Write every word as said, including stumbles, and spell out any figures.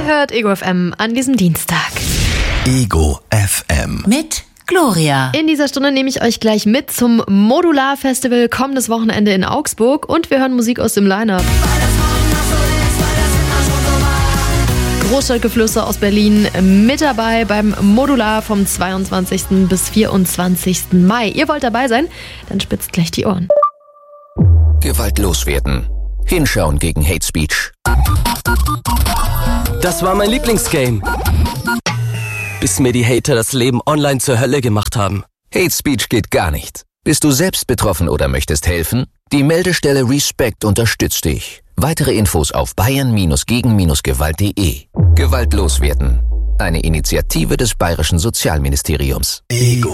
hört Ego F M an diesem Dienstag. Ego F M. Mit Gloria. In dieser Stunde nehme ich euch gleich mit zum Modular Festival kommendes Wochenende in Augsburg und wir hören Musik aus dem Line-Up. Großstadtgeflüster aus Berlin mit dabei beim Modular vom zweiundzwanzigsten bis vierundzwanzigsten Mai. Ihr wollt dabei sein? Dann spitzt gleich die Ohren. Gewalt loswerden. Hinschauen gegen Hate Speech. Das war mein Lieblingsgame. Bis mir die Hater das Leben online zur Hölle gemacht haben. Hate Speech geht gar nicht. Bist du selbst betroffen oder möchtest helfen? Die Meldestelle Respect unterstützt dich. Weitere Infos auf bayern gegen gewalt punkt de. Gewalt loswerden. Eine Initiative des Bayerischen Sozialministeriums. Ego